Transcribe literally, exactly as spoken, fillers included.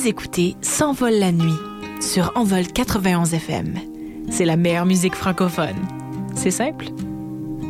Vous écoutez S'envole la nuit sur Envol quatre-vingt-onze F M. C'est la meilleure musique francophone. C'est simple.